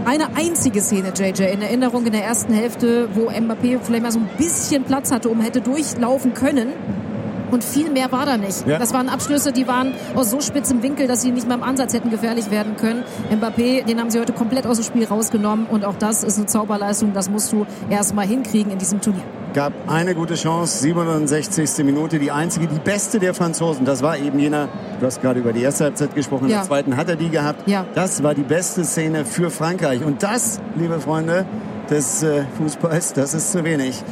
eine einzige Szene, JJ, in Erinnerung in der ersten Hälfte, wo Mbappé vielleicht mal so ein bisschen Platz hatte, hätte durchlaufen können. Und viel mehr war da nicht. Ja. Das waren Abschlüsse, die waren aus so spitzem Winkel, dass sie nicht mal im Ansatz hätten gefährlich werden können. Mbappé, den haben sie heute komplett aus dem Spiel rausgenommen. Und auch das ist eine Zauberleistung. Das musst du erst mal hinkriegen in diesem Turnier. Gab eine gute Chance, 67. Minute, die einzige, die beste der Franzosen. Das war eben jener, du hast gerade über die erste Halbzeit gesprochen, in der zweiten hat er die gehabt. Ja. Das war die beste Szene für Frankreich. Und das, liebe Freunde des Fußballs, das ist zu wenig.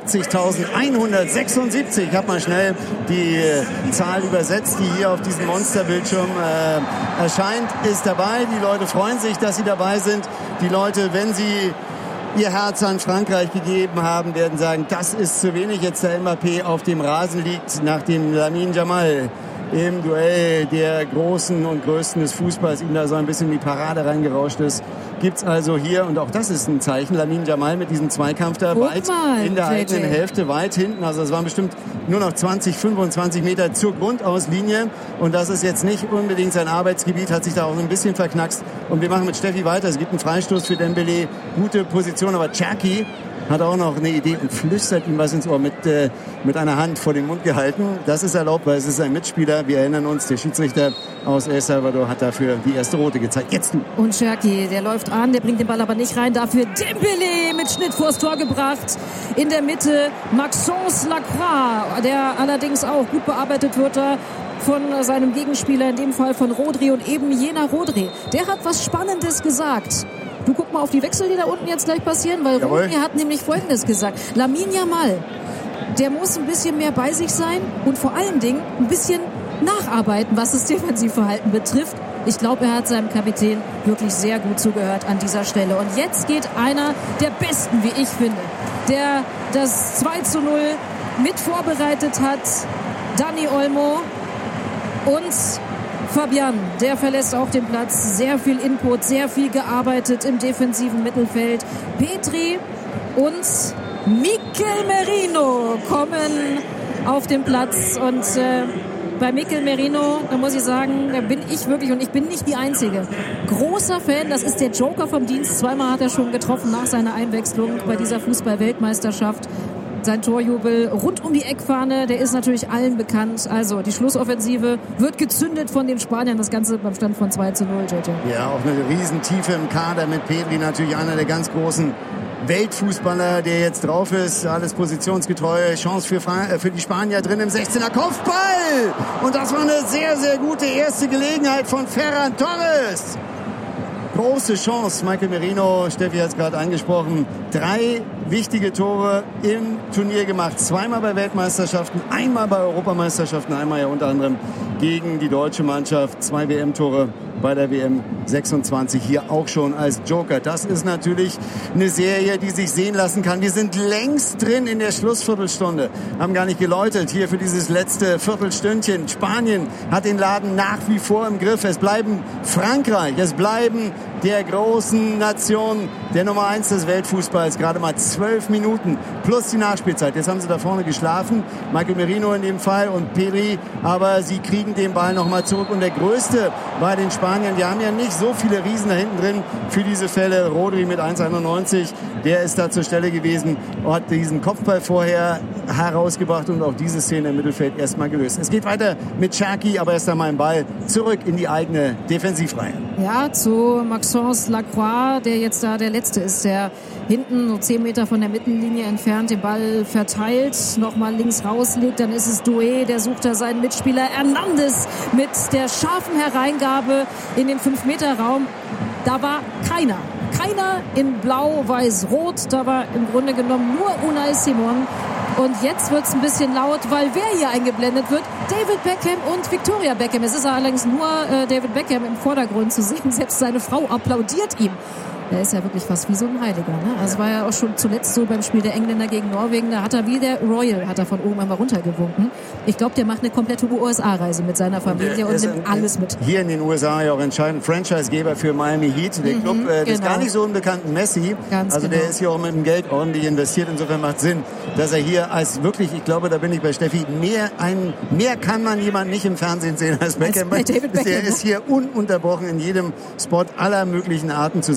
70.176, ich habe mal schnell die Zahl übersetzt, die hier auf diesem Monsterbildschirm erscheint, ist dabei. Die Leute freuen sich, dass sie dabei sind. Die Leute, wenn sie ihr Herz an Frankreich gegeben haben, werden sagen, das ist zu wenig. Jetzt der Mbappé auf dem Rasen liegt, nachdem Lamine Yamal im Duell der Großen und Größten des Fußballs ihm da so ein bisschen in die Parade reingerauscht ist. Gibt's also hier, und auch das ist ein Zeichen, Lamine Yamal mit diesem Zweikampf da weit in der eigenen Hälfte, weit hinten. Also es waren bestimmt nur noch 20, 25 Meter zur Grundauslinie. Und das ist jetzt nicht unbedingt sein Arbeitsgebiet, hat sich da auch so ein bisschen verknackst. Und wir machen mit Steffi weiter. Es gibt einen Freistoß für Dembélé, gute Position, aber Cherki hat auch noch eine Idee und flüstert ihm was ins Ohr mit einer Hand vor den Mund gehalten. Das ist erlaubt, weil es ist ein Mitspieler. Wir erinnern uns, der Schiedsrichter aus El Salvador hat dafür die erste Rote gezeigt. Jetzt du. Und Cherki, der läuft an, der bringt den Ball aber nicht rein. Dafür Dembélé mit Schnitt vors Tor gebracht. In der Mitte Maxence Lacroix, der allerdings auch gut bearbeitet wird da von seinem Gegenspieler, in dem Fall von Rodri und eben jener Rodri. Der hat was Spannendes gesagt. Du guck mal auf die Wechsel, die da unten jetzt gleich passieren, weil Rodri hat nämlich Folgendes gesagt. Lamine Yamal, der muss ein bisschen mehr bei sich sein und vor allen Dingen ein bisschen nacharbeiten, was das Defensivverhalten betrifft. Ich glaube, er hat seinem Kapitän wirklich sehr gut zugehört an dieser Stelle. Und jetzt geht einer der Besten, wie ich finde, der das 2:0 mit vorbereitet hat, Dani Olmo. Und Fabian, der verlässt auch den Platz. Sehr viel Input, sehr viel gearbeitet im defensiven Mittelfeld. Petri und Mikel Merino kommen auf den Platz. Und bei Mikel Merino, da muss ich sagen, da bin ich wirklich, und ich bin nicht die Einzige, großer Fan. Das ist der Joker vom Dienst. Zweimal hat er schon getroffen nach seiner Einwechslung bei dieser Fußball-Weltmeisterschaft. Sein Torjubel rund um die Eckfahne, der ist natürlich allen bekannt. Also die Schlussoffensive wird gezündet von den Spaniern. Das Ganze beim Stand von 2:0, JJ. Ja, auch eine Riesentiefe im Kader mit Pedri, natürlich einer der ganz großen Weltfußballer, der jetzt drauf ist. Alles positionsgetreu. Chance für die Spanier drin im 16er Kopfball. Und das war eine sehr, sehr gute erste Gelegenheit von Ferran Torres. Große Chance, Mikel Merino, Steffi hat es gerade angesprochen, 3 wichtige Tore im Turnier gemacht. Zweimal bei Weltmeisterschaften, einmal bei Europameisterschaften, einmal ja unter anderem gegen die deutsche Mannschaft. 2 WM-Tore bei der WM 26 hier auch schon als Joker. Das ist natürlich eine Serie, die sich sehen lassen kann. Wir sind längst drin in der Schlussviertelstunde, haben gar nicht geläutet hier für dieses letzte Viertelstündchen. Spanien hat den Laden nach wie vor im Griff. Es bleiben Frankreich, es bleiben der großen Nation, der Nummer 1 des Weltfußballs. Gerade mal 12 Minuten plus die Nachspielzeit. Jetzt haben sie da vorne geschlafen, Mikel Merino in dem Fall und Pedri, aber sie kriegen den Ball nochmal zurück. Und der Größte bei den Spaniern, die haben ja nicht so viele Riesen da hinten drin für diese Fälle. Rodri mit 1,91, der ist da zur Stelle gewesen, hat diesen Kopfball vorher herausgebracht und auch diese Szene im Mittelfeld erstmal gelöst. Es geht weiter mit Cherki, aber erst einmal ein Ball zurück in die eigene Defensivreihe. Ja, zu Maxence Lacroix, der jetzt da der Letzte ist, der hinten so 10 Meter von der Mittellinie entfernt den Ball verteilt, nochmal links rauslegt, dann ist es Doué, der sucht da seinen Mitspieler Hernandez mit der scharfen Hereingabe in den 5-Meter-Raum. Da war keiner in Blau, Weiß, Rot, da war im Grunde genommen nur Unai Simon. Und jetzt wird es ein bisschen laut, weil wer hier eingeblendet wird? David Beckham und Victoria Beckham. Es ist allerdings nur David Beckham im Vordergrund zu sehen. Selbst seine Frau applaudiert ihm. Er ist ja wirklich fast wie so ein Heiliger. Ne? Also es war ja auch schon zuletzt so beim Spiel der Engländer gegen Norwegen. Da hat er wie der Royal, hat er von oben einmal runtergewunken. Ich glaube, der macht eine komplette USA-Reise mit seiner Familie und nimmt alles mit. Hier in den USA ja auch entscheidend Franchise-Geber für Miami Heat, der Club des gar nicht so unbekannten Messi. Ganz also der ist hier auch mit dem Geld ordentlich investiert. Insofern macht Sinn, dass er hier als wirklich, ich glaube, da bin ich bei Steffi, mehr kann man jemand nicht im Fernsehen sehen als Beckham. David Beckham. Der ist hier ununterbrochen in jedem Spot aller möglichen Arten zu sehen.